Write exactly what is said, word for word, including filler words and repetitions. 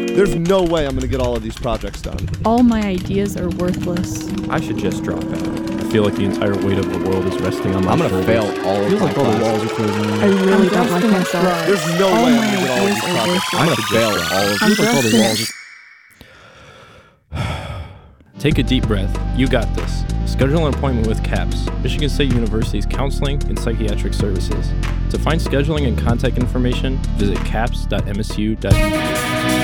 There's no way I'm going to get all of these projects done. All my ideas are worthless. I should just drop out. I feel like the entire weight of the world is resting on my I'm going to shoulders. fail all of Feels my like all the classes. walls are closing in. I really I'm don't just like gonna myself. try. There's no All way my I'm going to get all of ideas these are projects worthless. done. I'm I gonna should fail just all drop. of I'm Feels like all just the gonna- walls are Take a deep breath. You got this. Schedule an appointment with CAPS, Michigan State University's Counseling and Psychiatric Services. To find scheduling and contact information, visit caps dot m s u dot e d u.